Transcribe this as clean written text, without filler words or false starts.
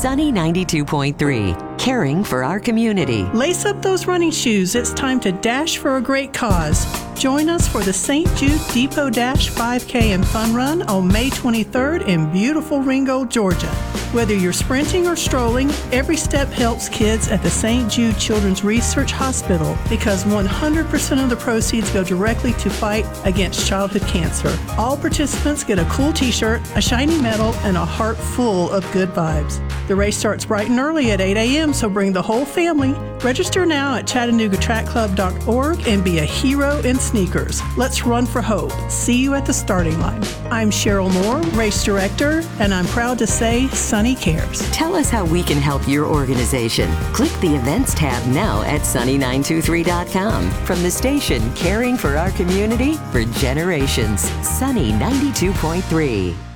Sunny 92.3, caring for our community. Lace up those running shoes. It's time to dash for a great cause. Join us for the St. Jude Depot Dash 5K and Fun Run on May 23rd in beautiful Ringgold, Georgia. Whether you're sprinting or strolling, every step helps kids at the St. Jude Children's Research Hospital because 100% of the proceeds go directly to fight against childhood cancer. All participants get a cool t-shirt, a shiny medal, and a heart full of good vibes. The race starts bright and early at 8 a.m., so bring the whole family. Register now at ChattanoogaTrackClub.org and be a hero in sneakers. Let's run for hope. See you at the starting line. I'm Cheryl Moore, race director, and I'm proud to say Sunny cares. Tell us how we can help your organization. Click the events tab now at sunny923.com. From the station caring for our community for generations. Sunny 92.3.